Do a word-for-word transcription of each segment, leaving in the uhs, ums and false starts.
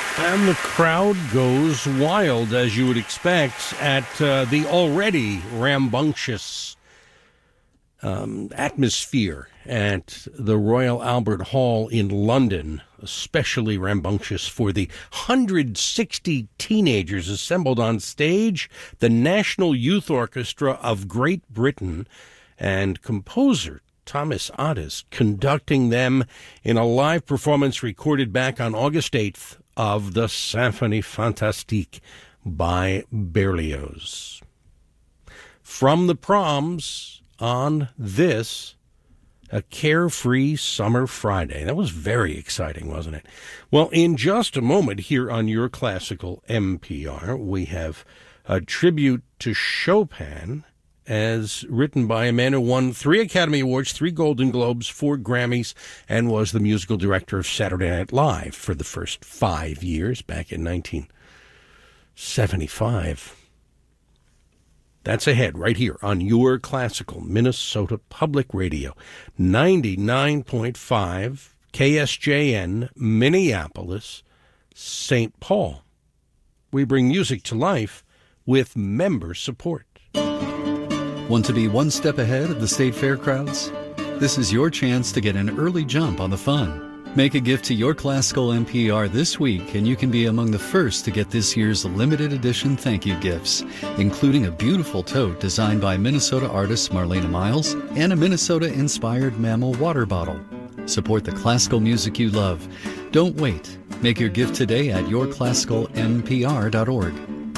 And the crowd goes wild, as you would expect, at uh, the already rambunctious um, atmosphere at the Royal Albert Hall in London, especially rambunctious for the one hundred sixty teenagers assembled on stage, the National Youth Orchestra of Great Britain, and composer Thomas Otis conducting them in a live performance recorded back on August eighth of the Symphonie Fantastique by Berlioz. From the Proms on this, a carefree summer Friday. That was very exciting, wasn't it? Well, in just a moment here on Your Classical M P R, we have a tribute to Chopin as written by a man who won three Academy Awards, three Golden Globes, four Grammys, and was the musical director of Saturday Night Live for the first five years back in nineteen seventy-five. That's ahead right here on Your Classical Minnesota Public Radio, ninety-nine point five K S J N, Minneapolis, Saint Paul. We bring music to life with member support. Want to be one step ahead of the state fair crowds? This is your chance to get an early jump on the fun. Make a gift to Your Classical M P R this week, and you can be among the first to get this year's limited edition thank you gifts, including a beautiful tote designed by Minnesota artist Marlena Miles and a Minnesota-inspired mammal water bottle. Support the classical music you love. Don't wait. Make your gift today at your classical m p r dot org.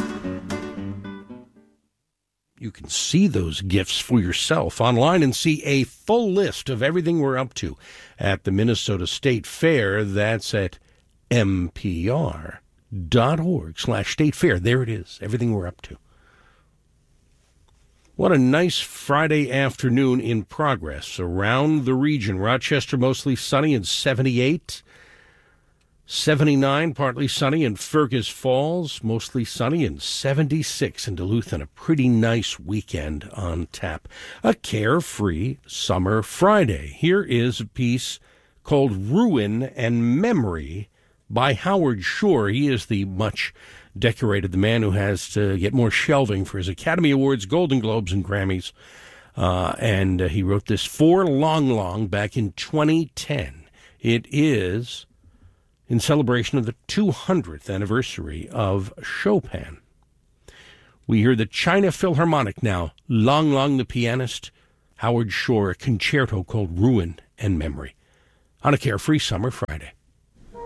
You can see those gifts for yourself online and see a full list of everything we're up to at the Minnesota State Fair. That's at m p r dot org slash state fair. There it is, everything we're up to. What a nice Friday afternoon in progress around the region. Rochester mostly sunny and seventy-eight. seventy-nine, partly sunny in Fergus Falls, mostly sunny, and seventy-six in Duluth, and a pretty nice weekend on tap. A carefree summer Friday. Here is a piece called Ruin and Memory by Howard Shore. He is the much decorated, the man who has to get more shelving for his Academy Awards, Golden Globes, and Grammys. Uh, and uh, he wrote this for Long Long back in twenty ten. It is in celebration of the two hundredth anniversary of Chopin. We hear the China Philharmonic now, Long Long the pianist, Howard Shore, a concerto called Ruin and Memory, on a carefree summer Friday.